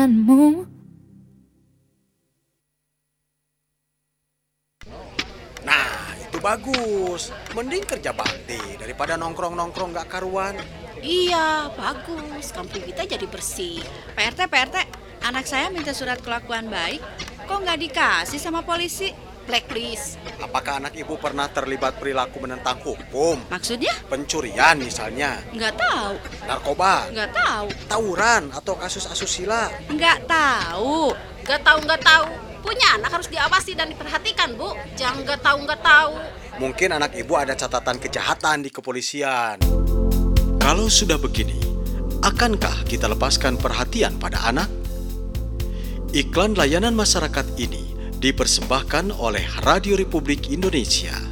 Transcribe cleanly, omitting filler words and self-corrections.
Nah, itu bagus. Mending kerja bakti daripada nongkrong-nongkrong gak karuan. Iya, bagus. Kampung kita jadi bersih. PRT, anak saya minta surat kelakuan baik. Kok nggak dikasih sama polisi? Blacklist. Apakah anak ibu pernah terlibat perilaku menentang hukum? Maksudnya? Pencurian misalnya, Nggak tahu. narkoba, Nggak tahu. tawuran, atau kasus asusila. Nggak tahu. Nggak tahu. Punya anak harus diawasi dan diperhatikan, Bu. Jangan nggak tahu. Mungkin anak ibu ada catatan kejahatan di kepolisian. Kalau sudah begini, akankah kita lepaskan perhatian pada anak? Iklan layanan masyarakat ini dipersembahkan oleh Radio Republik Indonesia.